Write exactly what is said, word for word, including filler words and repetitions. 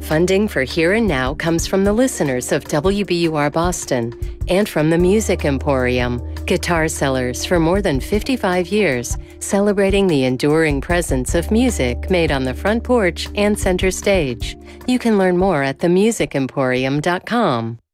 Funding for Here and Now comes from the listeners of W B U R Boston and from the Music Emporium, guitar sellers for more than fifty-five years, celebrating the enduring presence of music made on the front porch and center stage. You can learn more at the music emporium dot com.